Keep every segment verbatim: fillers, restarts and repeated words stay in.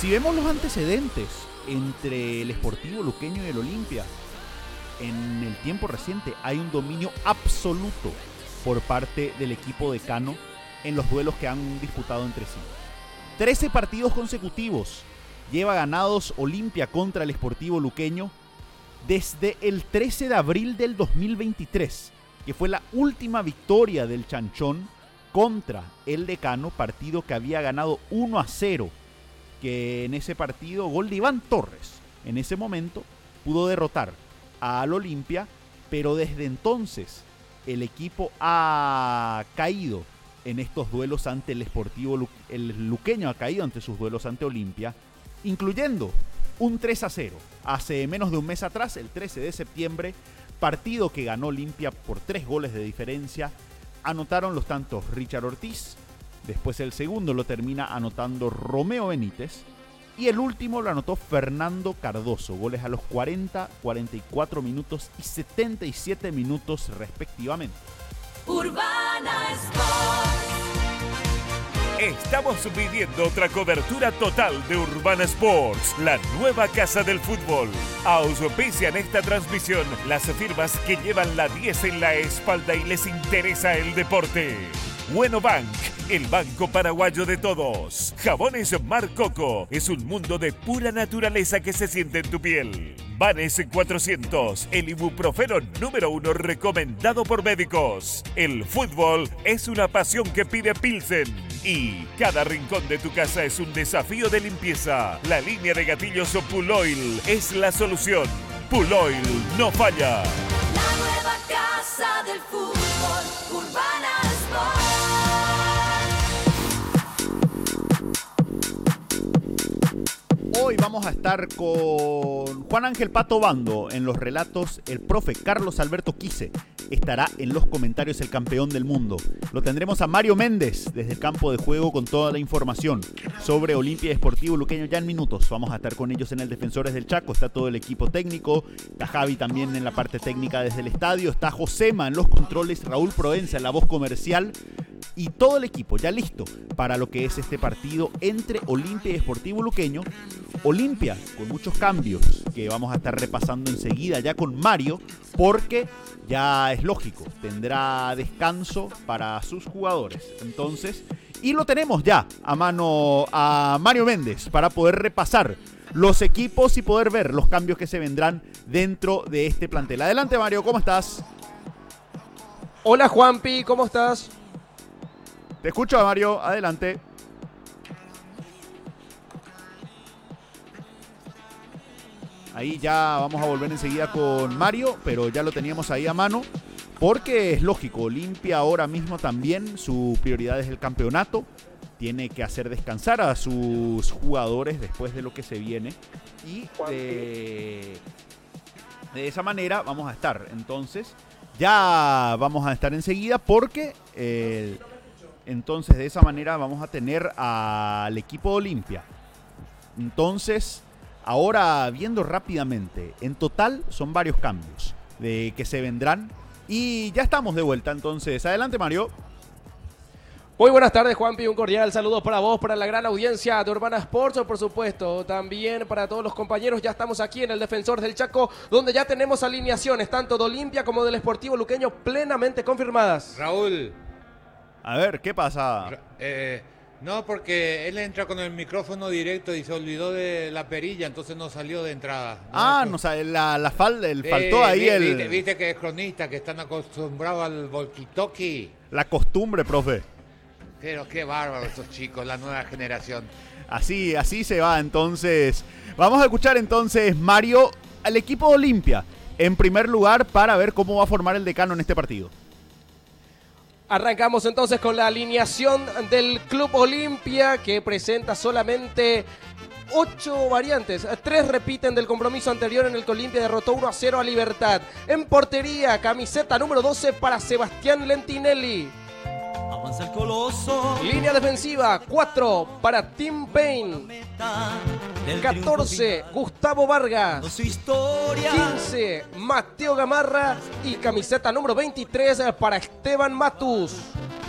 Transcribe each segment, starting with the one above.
Si vemos los antecedentes entre el Sportivo Luqueño y el Olimpia, en el tiempo reciente hay un dominio absoluto por parte del equipo decano en los duelos que han disputado entre sí. trece partidos consecutivos lleva ganados Olimpia contra el Sportivo Luqueño desde el trece de abril del dos mil veintitrés, que fue la última victoria del Chanchón contra el decano, partido que había ganado uno a cero, que en ese partido gol de Iván Torres en ese momento pudo derrotar al Olimpia, pero desde entonces el equipo ha caído en estos duelos ante el Sportivo Lu- el Luqueño ha caído ante sus duelos ante Olimpia, incluyendo un tres a cero hace menos de un mes atrás, el trece de septiembre, partido que ganó Olimpia por tres goles de diferencia. Anotaron los tantos Richard Ortiz, después el segundo lo termina anotando Romeo Benítez y el último lo anotó Fernando Cardoso, goles a los cuarenta, cuarenta y cuatro minutos y setenta y siete minutos respectivamente. Urbana Sport. Estamos viviendo otra cobertura total de Urbana Sports, la nueva casa del fútbol. Auspician esta transmisión las firmas que llevan la diez en la espalda y les interesa el deporte. Bueno Bank, el banco paraguayo de todos. Jabones Mar Coco, es un mundo de pura naturaleza que se siente en tu piel. Vanes cuatrocientos, el ibuprofeno número uno recomendado por médicos. El fútbol es una pasión que pide Pilsen. Y cada rincón de tu casa es un desafío de limpieza. La línea de gatillos Puloil es la solución. Puloil no falla. La nueva casa del fútbol, Urbana Sport. Hoy vamos a estar con Juan Ángel Pato Bando en los relatos. El profe Carlos Alberto Quise estará en los comentarios, el campeón del mundo. Lo tendremos a Mario Méndez desde el campo de juego con toda la información sobre Olimpia y Sportivo Luqueño ya en minutos. Vamos a estar con ellos en el Defensores del Chaco. Está todo el equipo técnico. Está Javi también en la parte técnica desde el estadio. Está Josema en los controles. Raúl Proenza en la voz comercial. Y todo el equipo ya listo para lo que es este partido entre Olimpia y Sportivo Luqueño. Olimpia con muchos cambios que vamos a estar repasando enseguida ya con Mario, porque ya es lógico, tendrá descanso para sus jugadores. Entonces, y lo tenemos ya a mano a Mario Méndez para poder repasar los equipos y poder ver los cambios que se vendrán dentro de este plantel. Adelante Mario, ¿cómo estás? Hola Juanpi, ¿cómo estás? Te escucho, Mario, adelante. Ahí ya vamos a volver enseguida con Mario, pero ya lo teníamos ahí a mano, porque es lógico, Olimpia ahora mismo también su prioridad es el campeonato, tiene que hacer descansar a sus jugadores después de lo que se viene, y de, de esa manera vamos a estar. Entonces, ya vamos a estar enseguida porque... Eh, Entonces, de esa manera vamos a tener al equipo de Olimpia. Entonces, ahora viendo rápidamente, en total son varios cambios de que se vendrán. Y ya estamos de vuelta, entonces. Adelante, Mario. Muy buenas tardes, Juanpi. Un cordial saludo para vos, para la gran audiencia de Urbana Sports, por supuesto. También para todos los compañeros. Ya estamos aquí en el Defensor del Chaco, donde ya tenemos alineaciones, tanto de Olimpia como del Sportivo Luqueño, plenamente confirmadas. Raúl. A ver, ¿qué pasa? Eh, no, porque él entra con el micrófono directo y se olvidó de la perilla, entonces no salió de entrada. No ah, es... no, o sea, la, la falda, el, eh, faltó ahí viste, el... Viste, viste que es cronista, que están acostumbrados al walkie-talkie. La costumbre, profe. Pero qué bárbaro estos chicos, la nueva generación. Así, así se va, entonces. Vamos a escuchar entonces, Mario, al equipo de Olimpia, en primer lugar, para ver cómo va a formar el decano en este partido. Arrancamos entonces con la alineación del Club Olimpia, que presenta solamente ocho variantes. Tres repiten del compromiso anterior en el que Olimpia derrotó uno a cero a Libertad. En portería, camiseta número doce para Sebastián Lentinelli. Avanza el coloso. Línea defensiva, cuatro para Tim Payne. catorce, Gustavo Vargas. quince, Mateo Gamarra. Y camiseta número veintitrés para Esteban Matus.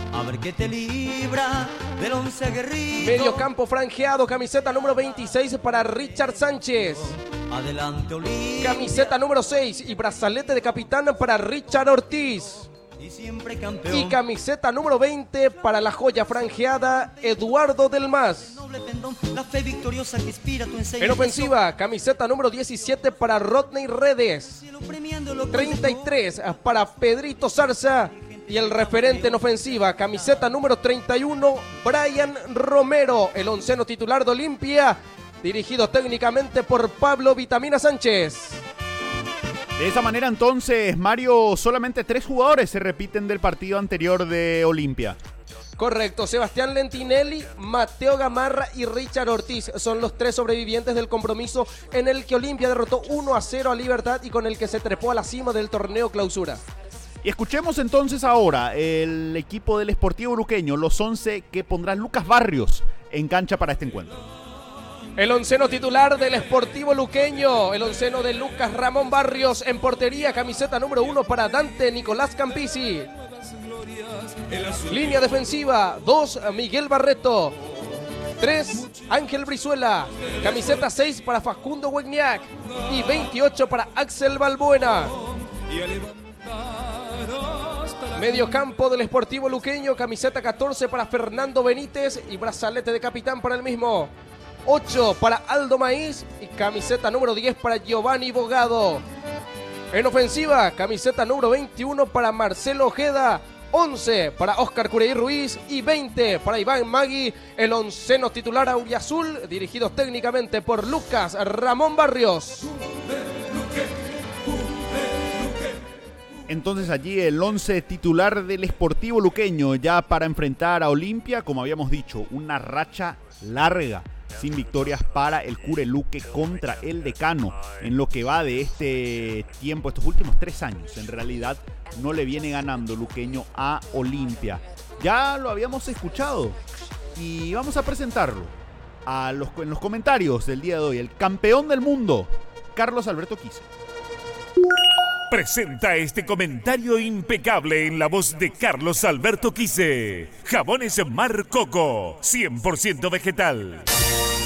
A ver qué te libra del once aguerrido. Medio campo franjeado, camiseta número veintiséis para Richard Sánchez. Adelante Olimpia. Camiseta número seis y brazalete de capitán para Richard Ortiz. Y siempre campeón. Y camiseta número veinte para la joya franjeada Eduardo Del Mas. Noble pendón, la fe victoriosa que inspira tu enseñanza. En ofensiva, camiseta número diecisiete para Rodney Redes. Cielo premiando lo treinta y tres para Pedrito Zarza. Y el referente en ofensiva, camiseta número treinta y uno, Brian Romero, el onceno titular de Olimpia, dirigido técnicamente por Pablo Vitamina Sánchez. De esa manera entonces, Mario, solamente tres jugadores se repiten del partido anterior de Olimpia. Correcto, Sebastián Lentinelli, Mateo Gamarra y Richard Ortiz son los tres sobrevivientes del compromiso en el que Olimpia derrotó uno a cero a Libertad y con el que se trepó a la cima del torneo clausura. Y escuchemos entonces ahora el equipo del Sportivo Luqueño, los once que pondrá Lucas Barrios en cancha para este encuentro. El onceno titular del Sportivo Luqueño, el onceno de Lucas Ramón Barrios en portería, camiseta número uno para Dante Nicolás Campisi. Línea defensiva, dos, Miguel Barreto. tres, Ángel Brizuela. Camiseta seis para Facundo Wegniak. Y veintiocho para Axel Balbuena. Medio campo del Sportivo Luqueño, camiseta catorce para Fernando Benítez y brazalete de capitán para el mismo. ocho para Aldo Maíz y camiseta número diez para Giovanni Bogado. En ofensiva, camiseta número veintiuno para Marcelo Ojeda, once para Óscar Cureí Ruiz y veinte para Iván Magui, el onceno titular auriazul, dirigidos técnicamente por Lucas Ramón Barrios. Entonces allí el once titular del Sportivo Luqueño ya para enfrentar a Olimpia, como habíamos dicho, una racha larga sin victorias para el Cure Luque contra el Decano en lo que va de este tiempo, estos últimos tres años. En realidad no le viene ganando Luqueño a Olimpia. Ya lo habíamos escuchado y vamos a presentarlo a los, en los comentarios del día de hoy. El campeón del mundo, Carlos Alberto Quise. Presenta este comentario impecable en la voz de Carlos Alberto Quise. Jabones Mar Coco, cien por ciento vegetal.